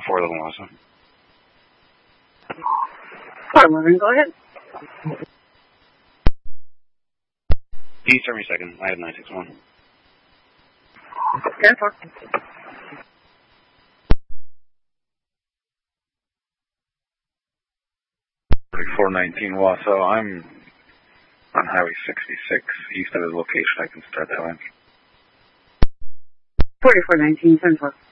411 Wausau. 411, go ahead. East Army 2nd, I have 961. 10-4. 4419 Wausau. I'm on Highway 66, east of his location. I can start that one. 4419, 10-4.